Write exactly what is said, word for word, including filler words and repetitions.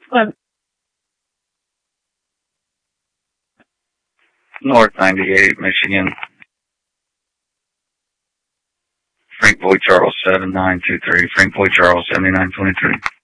Well, North ninety-eight, Michigan. Frank Boy Charles seven nine two three. Frank Boy Charles seventy-nine twenty-three.